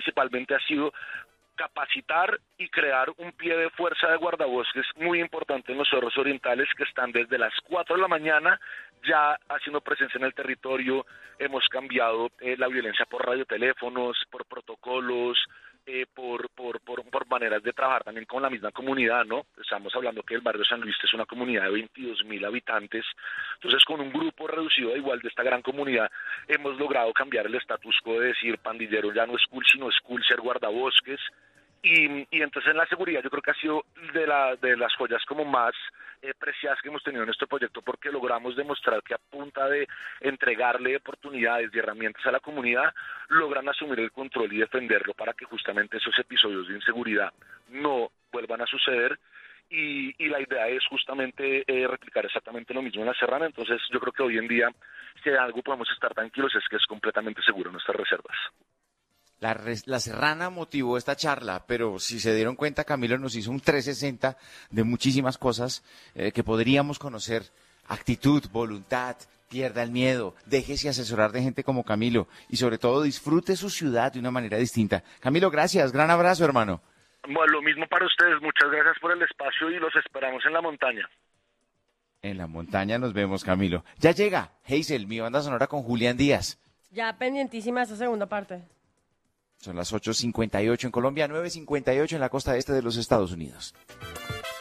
principalmente ha sido capacitar y crear un pie de fuerza de guardabosques muy importante en los cerros orientales, que están desde las 4 de la mañana ya haciendo presencia en el territorio. Hemos cambiado la violencia por radioteléfonos, por protocolos, por maneras de trabajar también con la misma comunidad, ¿no? Estamos hablando que el barrio San Luis es una comunidad de 22.000 habitantes, entonces con un grupo reducido igual de esta gran comunidad hemos logrado cambiar el status quo de decir pandillero ya no es cool, sino es cool ser guardabosques. Y entonces en la seguridad yo creo que ha sido de las joyas como más preciadas que hemos tenido en este proyecto, porque logramos demostrar que a punta de entregarle oportunidades y herramientas a la comunidad, logran asumir el control y defenderlo para que justamente esos episodios de inseguridad no vuelvan a suceder. Y la idea es justamente replicar exactamente lo mismo en la Serrana. Entonces yo creo que hoy en día, si de algo podemos estar tranquilos, es que es completamente seguro nuestras reservas. La Serrana motivó esta charla, pero si se dieron cuenta, Camilo nos hizo un 360 de muchísimas cosas que podríamos conocer. Actitud, voluntad, pierda el miedo, déjese asesorar de gente como Camilo y sobre todo disfrute su ciudad de una manera distinta. Camilo, gracias, gran abrazo, hermano. Bueno, lo mismo para ustedes, muchas gracias por el espacio y los esperamos en la montaña. En la montaña nos vemos, Camilo. Ya llega Hazel, mi banda sonora con Julián Díaz. Ya pendientísima esa segunda parte. Son las 8:58 en Colombia, 9:58 en la costa este de los Estados Unidos.